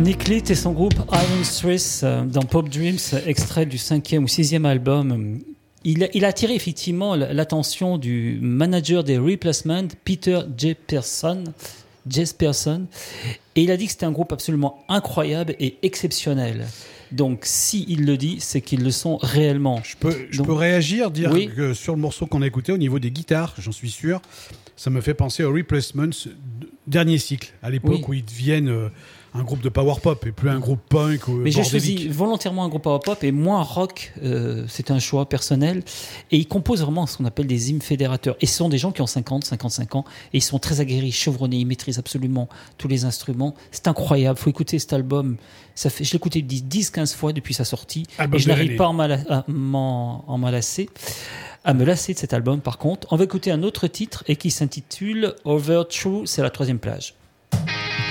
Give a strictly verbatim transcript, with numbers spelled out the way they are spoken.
Nick Leet et son groupe Iron Swiss dans Pop Dreams, extrait du cinquième ou sixième album. Il a, il a attiré effectivement l'attention du manager des Replacements, Peter Jesperson, Jesperson, et il a dit que c'était un groupe absolument incroyable et exceptionnel. Donc, si il le dit, c'est qu'ils le sont réellement. Je peux, je Donc, peux réagir, dire oui. que sur le morceau qu'on a écouté, au niveau des guitares, j'en suis sûr, ça me fait penser aux Replacements dernier cycle, à l'époque oui. où ils deviennent euh, un groupe de power pop et plus un groupe punk ou mais bordélique. J'ai choisi volontairement un groupe power pop et moins rock, euh, c'est un choix personnel, et ils composent vraiment ce qu'on appelle des hymnes fédérateurs, et ce sont des gens qui ont cinquante, cinquante-cinq ans et ils sont très aguerris, chevronnés, ils maîtrisent absolument tous les instruments. C'est incroyable, il faut écouter cet album. Ça fait, je l'ai écouté dix à quinze fois depuis sa sortie album et je n'arrive pas à m'en, à m'en, à m'en lasser à me lasser de cet album. Par contre, on va écouter un autre titre et qui s'intitule Over True, c'est la troisième plage.